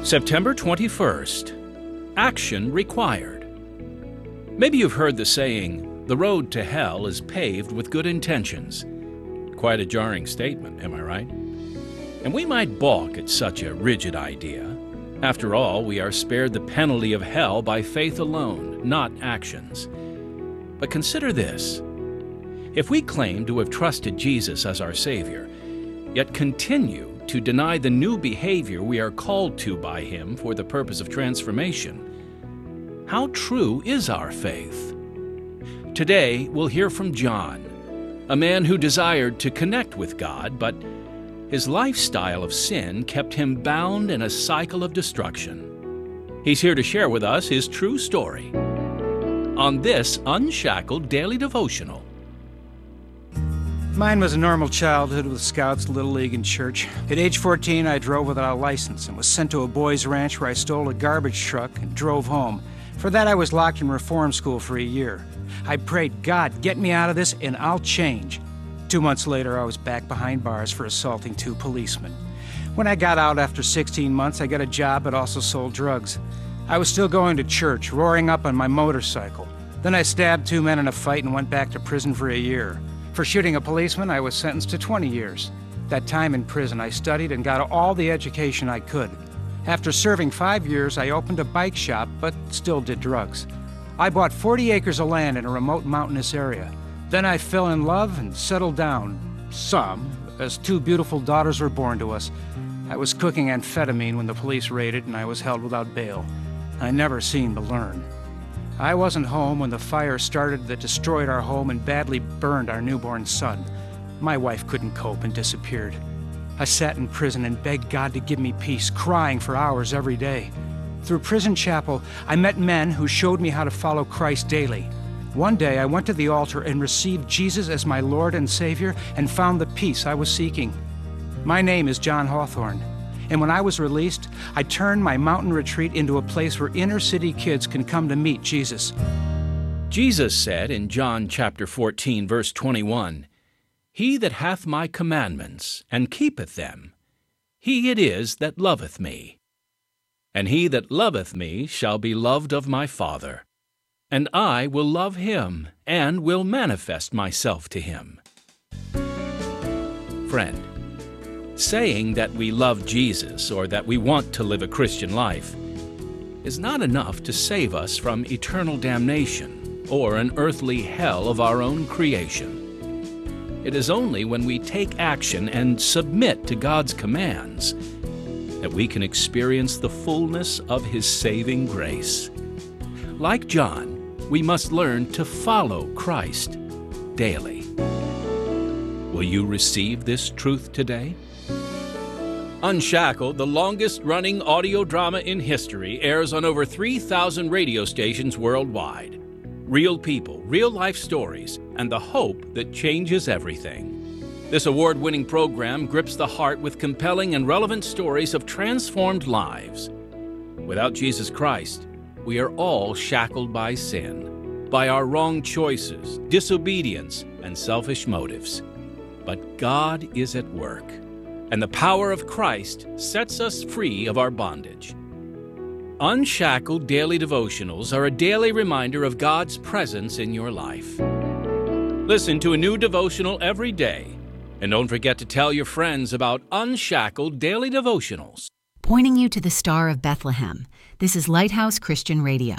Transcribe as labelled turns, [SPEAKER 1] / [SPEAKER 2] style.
[SPEAKER 1] September 21st. Action required. Maybe you've heard the saying, "The road to hell is paved with good intentions." Quite a jarring statement, am I right? And we might balk at such a rigid idea. After all, we are spared the penalty of hell by faith alone, not actions. But consider this. If we claim to have trusted Jesus as our Savior, yet continue to deny the new behavior we are called to by Him for the purpose of transformation, how true is our faith? Today, we'll hear from John, a man who desired to connect with God, but his lifestyle of sin kept him bound in a cycle of destruction. He's here to share with us his true story on this Unshackled Daily Devotional.
[SPEAKER 2] Mine was a normal childhood with Scouts, Little League, and church. At age 14, I drove without a license and was sent to a boys' ranch where I stole a garbage truck and drove home. For that, I was locked in reform school for a year. I prayed, "God, get me out of this and I'll change." 2 months later, I was back behind bars for assaulting 2 policemen. When I got out after 16 months, I got a job but also sold drugs. I was still going to church, roaring up on my motorcycle. Then I stabbed 2 men in a fight and went back to prison for a year. For shooting a policeman, I was sentenced to 20 years. That time in prison, I studied and got all the education I could. After serving 5 years, I opened a bike shop, but still did drugs. I bought 40 acres of land in a remote mountainous area. Then I fell in love and settled down, as 2 beautiful daughters were born to us. I was cooking amphetamine when the police raided and I was held without bail. I never seemed to learn. I wasn't home when the fire started that destroyed our home and badly burned our newborn son. My wife couldn't cope and disappeared. I sat in prison and begged God to give me peace, crying for hours every day. Through prison chapel, I met men who showed me how to follow Christ daily. One day, I went to the altar and received Jesus as my Lord and Savior and found the peace I was seeking. My name is John Hawthorne. And when I was released, I turned my mountain retreat into a place where inner city kids can come to meet Jesus.
[SPEAKER 1] Jesus said in John chapter 14, verse 21, "He that hath my commandments, and keepeth them, he it is that loveth me. And he that loveth me shall be loved of my Father. And I will love him, and will manifest myself to him." Friend, saying that we love Jesus or that we want to live a Christian life is not enough to save us from eternal damnation or an earthly hell of our own creation. It is only when we take action and submit to God's commands that we can experience the fullness of His saving grace. Like John, we must learn to follow Christ daily. Will you receive this truth today? Unshackled, the longest-running audio drama in history, airs on over 3,000 radio stations worldwide. Real people, real-life stories, and the hope that changes everything. This award-winning program grips the heart with compelling and relevant stories of transformed lives. Without Jesus Christ, we are all shackled by sin, by our wrong choices, disobedience, and selfish motives. But God is at work, and the power of Christ sets us free of our bondage. Unshackled Daily Devotionals are a daily reminder of God's presence in your life. Listen to a new devotional every day, and don't forget to tell your friends about Unshackled Daily Devotionals.
[SPEAKER 3] Pointing you to the Star of Bethlehem, this is Lighthouse Christian Radio.